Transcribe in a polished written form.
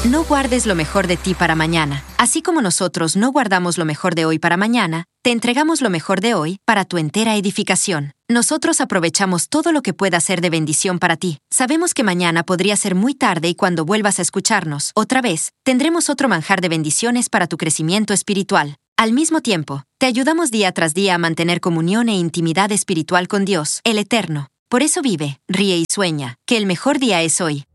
No guardes lo mejor de ti para mañana. Así como nosotros no guardamos lo mejor de hoy para mañana, te entregamos lo mejor de hoy para tu entera edificación. Nosotros aprovechamos todo lo que pueda ser de bendición para ti. Sabemos que mañana podría ser muy tarde y cuando vuelvas a escucharnos, otra vez, tendremos otro manjar de bendiciones para tu crecimiento espiritual. Al mismo tiempo, te ayudamos día tras día a mantener comunión e intimidad espiritual con Dios, el Eterno. Por eso vive, ríe y sueña, que el mejor día es hoy.